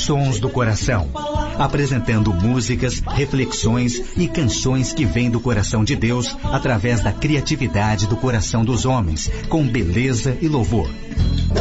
Sons do Coração, apresentando músicas, reflexões e canções que vêm do coração de Deus através da criatividade do coração dos homens, com beleza e louvor.